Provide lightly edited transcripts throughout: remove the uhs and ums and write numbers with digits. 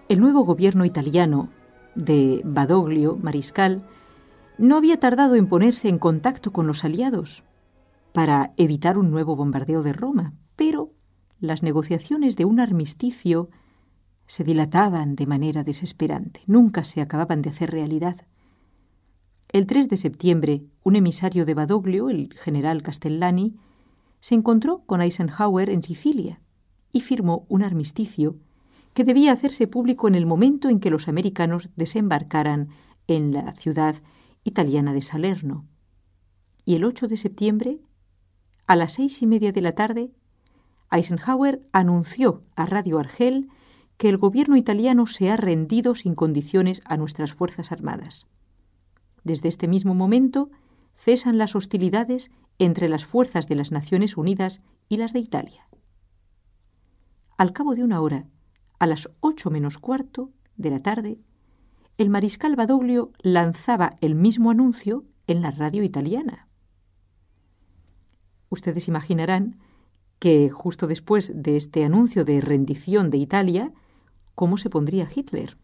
El nuevo gobierno italiano de Badoglio Mariscal no había tardado en ponerse en contacto con los aliados para evitar un nuevo bombardeo de Roma, pero las negociaciones de un armisticio se dilataban de manera desesperante, nunca se acababan de hacer realidad. El 3 de septiembre, un emisario de Badoglio, el general Castellani, se encontró con Eisenhower en Sicilia y firmó un armisticio que debía hacerse público en el momento en que los americanos desembarcaran en la ciudad italiana de Salerno. Y el 8 de septiembre, a las 6:30 de la tarde, Eisenhower anunció a Radio Argel que el gobierno italiano se ha rendido sin condiciones a nuestras fuerzas armadas. Desde este mismo momento cesan las hostilidades entre las fuerzas de las Naciones Unidas y las de Italia. Al cabo de una hora, a las 8:45 de la tarde, el mariscal Badoglio lanzaba el mismo anuncio en la radio italiana. Ustedes imaginarán que justo después de este anuncio de rendición de Italia, ¿cómo se pondría Hitler?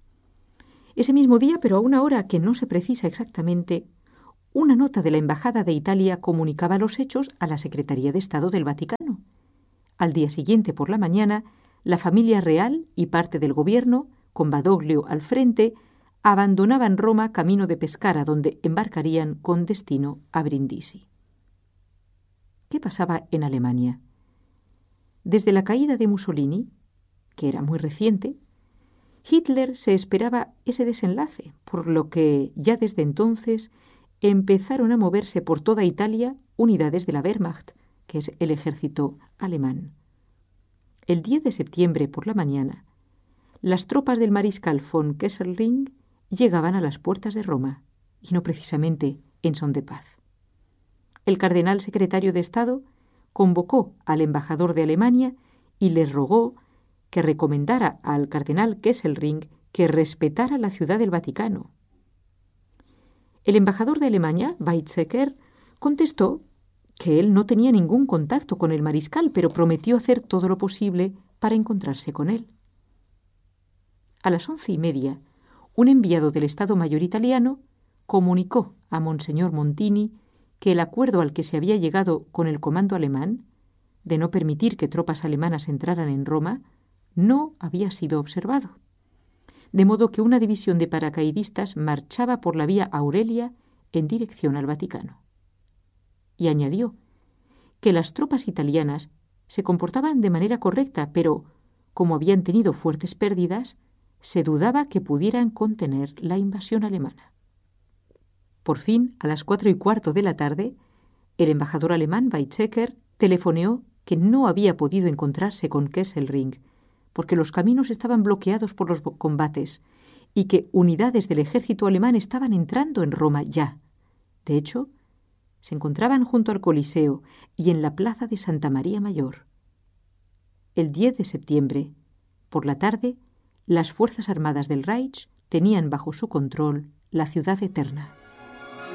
Ese mismo día, pero a una hora que no se precisa exactamente, una nota de la Embajada de Italia comunicaba los hechos a la Secretaría de Estado del Vaticano. Al día siguiente, por la mañana, la familia real y parte del gobierno, con Badoglio al frente, abandonaban Roma camino de Pescara, donde embarcarían con destino a Brindisi. ¿Qué pasaba en Alemania? Desde la caída de Mussolini, que era muy reciente, Hitler se esperaba ese desenlace, por lo que ya desde entonces empezaron a moverse por toda Italia unidades de la Wehrmacht, que es el ejército alemán. El 10 de septiembre por la mañana, las tropas del mariscal von Kesselring llegaban a las puertas de Roma, y no precisamente en son de paz. El cardenal secretario de Estado convocó al embajador de Alemania y le rogó que recomendara al cardenal Kesselring que respetara la ciudad del Vaticano. El embajador de Alemania, Weizsäcker, contestó que él no tenía ningún contacto con el mariscal, pero prometió hacer todo lo posible para encontrarse con él. A las 11:30, un enviado del Estado Mayor italiano comunicó a Monseñor Montini que el acuerdo al que se había llegado con el comando alemán, de no permitir que tropas alemanas entraran en Roma, no había sido observado. De modo que una división de paracaidistas marchaba por la vía Aurelia en dirección al Vaticano. Y añadió que las tropas italianas se comportaban de manera correcta, pero, como habían tenido fuertes pérdidas, se dudaba que pudieran contener la invasión alemana. Por fin, a las 4:15 de la tarde, el embajador alemán Weizsäcker telefoneó que no había podido encontrarse con Kesselring, porque los caminos estaban bloqueados por los combates y que unidades del ejército alemán estaban entrando en Roma ya. De hecho, se encontraban junto al Coliseo y en la plaza de Santa María Mayor. El 10 de septiembre, por la tarde, las Fuerzas Armadas del Reich tenían bajo su control la ciudad eterna.